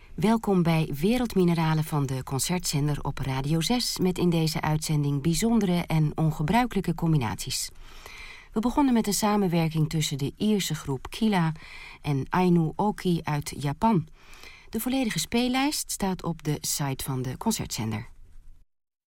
Welkom bij Wereldmineralen van de Concertzender op Radio 6... met in deze uitzending bijzondere en ongebruikelijke combinaties. We begonnen met een samenwerking tussen de Ierse groep Kila en Ainu Oki uit Japan. De volledige speellijst staat op de site van de Concertzender.